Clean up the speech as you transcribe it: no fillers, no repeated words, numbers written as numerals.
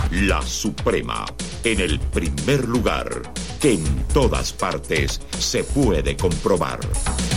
La Suprema, en el primer lugar, que en todas partes se puede comprobar.